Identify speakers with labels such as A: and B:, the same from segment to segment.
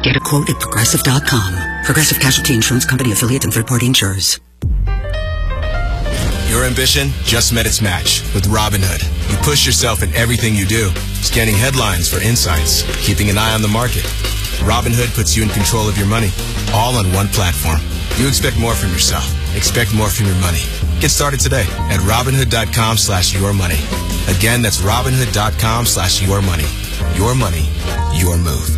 A: Get a quote at Progressive.com. Progressive Casualty Insurance Company, affiliates, and third-party insurers.
B: Your ambition just met its match with Robinhood. You push yourself in everything you do, scanning headlines for insights, keeping an eye on the market. Robinhood puts you in control of your money, all on one platform. You expect more from yourself. Expect more from your money. Get started today at Robinhood.com/yourmoney. Again, that's Robinhood.com/yourmoney. Your money, your move.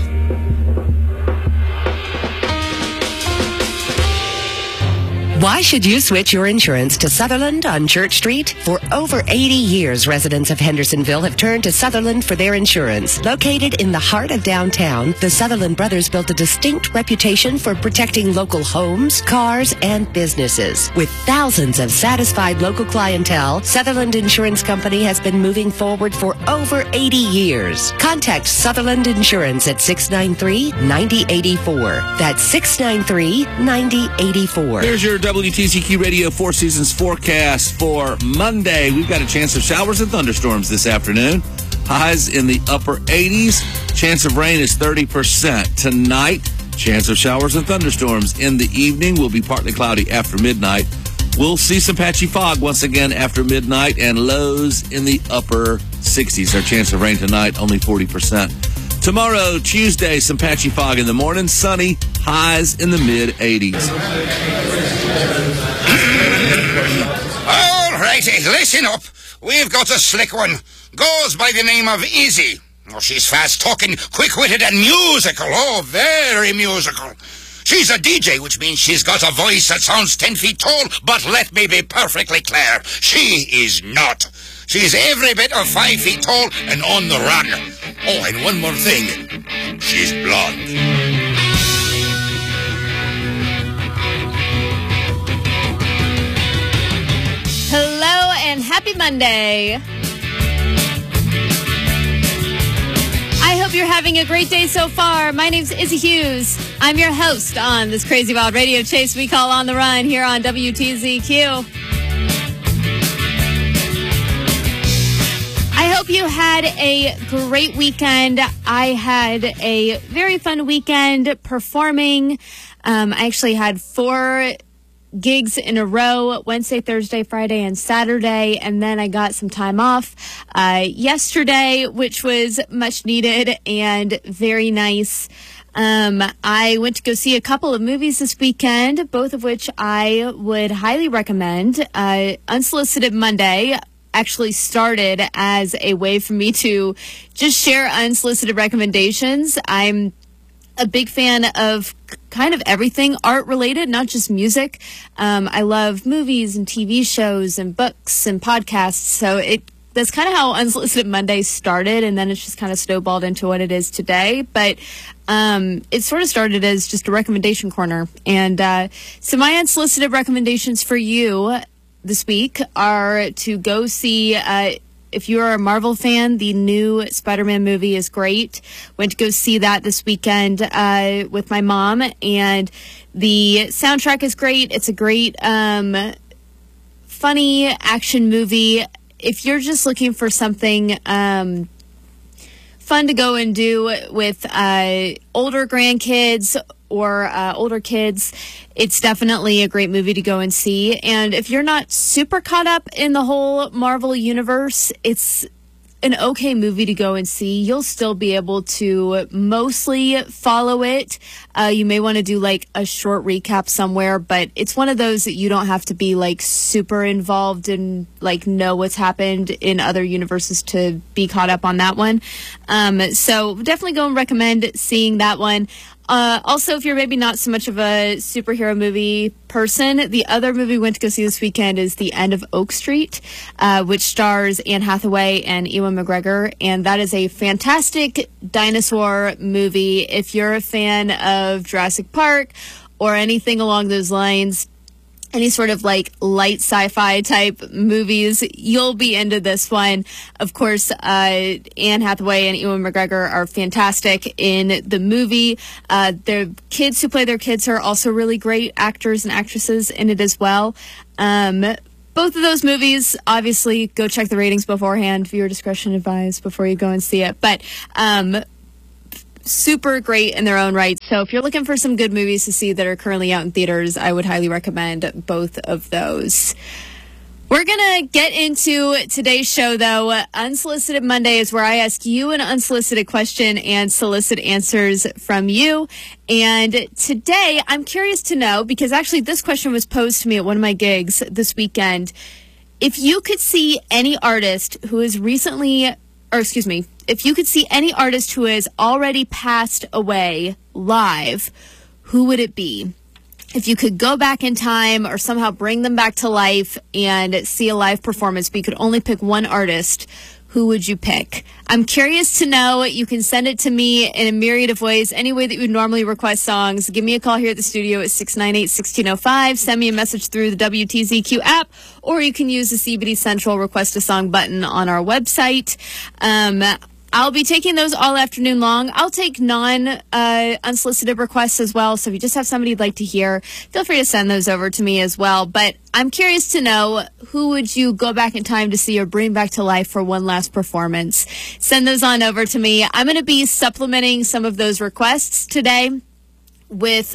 C: Why should you switch your insurance to Sutherland on Church Street? For over 80 years, residents of Hendersonville have turned to Sutherland for their insurance. Located in the heart of downtown, the Sutherland brothers built a distinct reputation for protecting local homes, cars, and businesses. With thousands of satisfied local clientele, Sutherland Insurance Company has been moving forward for over 80 years. Contact Sutherland Insurance at 693-9084. That's 693-9084.
D: Here's your WTCQ Radio Four Seasons forecast for Monday. We've got a chance of showers and thunderstorms this afternoon. Highs in the upper 80s. Chance of rain is 30%. Tonight, chance of showers and thunderstorms. In the evening, will be partly cloudy after midnight. We'll see some patchy fog once again after midnight, and lows in the upper 60s. Our chance of rain tonight, only 40%. Tomorrow, Tuesday, some patchy fog in the morning. Sunny, highs in the mid-80s.
E: All righty, listen up. We've got a slick one. Goes by the name of Izzy. Oh, she's fast-talking, quick-witted, and musical. Oh, very musical. She's a DJ, which means she's got a voice that sounds 10 feet tall, but let me be perfectly clear, she is not. She's every bit of 5 feet tall and on the run. Oh, and one more thing. She's blonde.
F: Hello and happy Monday. I hope you're having a great day so far. My name's Izzy Hughes. I'm your host on this crazy wild radio chase we call On the Run here on WTZQ. I hope you had a great weekend. I had a very fun weekend performing. I actually had 4 gigs in a row, Wednesday, Thursday, Friday, and Saturday, and then I got some time off yesterday, which was much needed and very nice. I went to go see a couple of movies this weekend, both of which I would highly recommend. Unsolicited Monday actually started as a way for me to just share unsolicited recommendations. I'm a big fan of kind of everything art related, not just music. I love movies and TV shows and books and podcasts. So that's kind of how Unsolicited Monday started, and then it's just kind of snowballed into what it is today. But it sort of started as just a recommendation corner. And so my unsolicited recommendations for you this week are to go see, if you're a Marvel fan, the new Spider-Man movie is great. Went to go see that this weekend with my mom, and the soundtrack is great. It's a great, funny action movie. If you're just looking for something fun to go and do with older grandkids or older kids, it's definitely a great movie to go and see. And if you're not super caught up in the whole Marvel universe, it's an okay movie to go and see. You'll still be able to mostly follow it. You may want to do like a short recap somewhere, but it's one of those that you don't have to be like super involved and like know what's happened in other universes to be caught up on that one. So definitely go and recommend seeing that one. Also, if you're maybe not so much of a superhero movie person, the other movie we went to go see this weekend is The End of Oak Street, which stars Anne Hathaway and Ewan McGregor. And that is a fantastic dinosaur movie. If you're a fan of Jurassic Park or anything along those lines, any sort of like light sci-fi type movies, you'll be into this one. Of course, Anne Hathaway and Ewan McGregor are fantastic in the movie. The kids who play their kids are also really great actors and actresses in it as well. Both of those movies, obviously, go check the ratings beforehand. Viewer discretion advised before you go and see it. But super great in their own right. So if you're looking for some good movies to see that are currently out in theaters, I would highly recommend both of those. We're going to get into today's show, though. Unsolicited Monday is where I ask you an unsolicited question and solicit answers from you. And today, I'm curious to know, because actually this question was posed to me at one of my gigs this weekend. If you could see any artist who is if you could see any artist who has already passed away live, who would it be? If you could go back in time or somehow bring them back to life and see a live performance, but you could only pick one artist, who would you pick? I'm curious to know. You can send it to me in a myriad of ways, any way that you would normally request songs. Give me a call here at the studio at 698-1605. Send me a message through the WTZQ app, or you can use the CBD Central Request a Song button on our website. I'll be taking those all afternoon long. I'll take unsolicited requests as well. So if you just have somebody you'd like to hear, feel free to send those over to me as well. But I'm curious to know, who would you go back in time to see or bring back to life for one last performance? Send those on over to me. I'm going to be supplementing some of those requests today with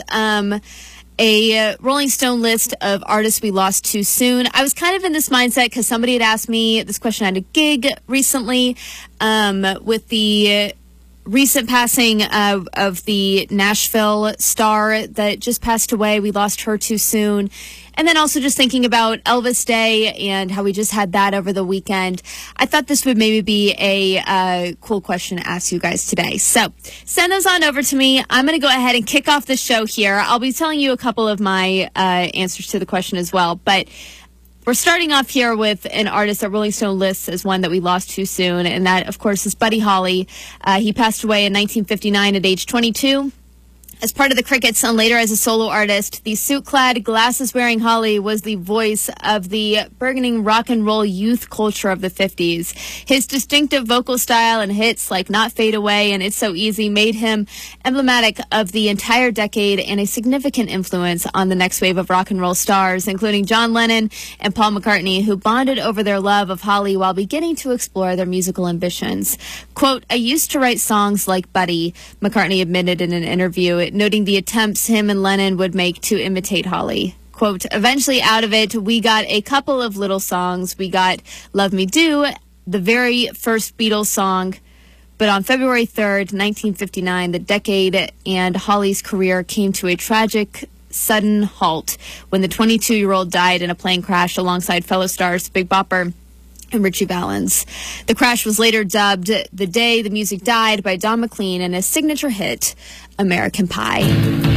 F: a Rolling Stone list of artists we lost too soon. I was kind of in this mindset because somebody had asked me this question at a gig recently with the recent passing of the Nashville star that just passed away. We lost her too soon. And then also just thinking about Elvis Day and how we just had that over the weekend. I thought this would maybe be a cool question to ask you guys today. So send those on over to me. I'm going to go ahead and kick off the show here. I'll be telling you a couple of my answers to the question as well. But we're starting off here with an artist that Rolling Stone lists as one that we lost too soon. And that, of course, is Buddy Holly. He passed away in 1959 at age 22. As part of the Crickets and later as a solo artist, the suit-clad, glasses-wearing Holly was the voice of the burgeoning rock and roll youth culture of the 50s. His distinctive vocal style and hits like Not Fade Away and It's So Easy made him emblematic of the entire decade and a significant influence on the next wave of rock and roll stars, including John Lennon and Paul McCartney, who bonded over their love of Holly while beginning to explore their musical ambitions. Quote, "I used to write songs like Buddy," McCartney admitted in an interview, noting the attempts him and Lennon would make to imitate Holly. Quote, "Eventually out of it, we got a couple of little songs. We got Love Me Do, the very first Beatles song. But on February 3rd, 1959, the decade and Holly's career came to a tragic, sudden halt when the 22-year-old died in a plane crash alongside fellow stars Big Bopper and Richie Valens. The crash was later dubbed The Day the Music Died by Don McLean and his signature hit, American Pie."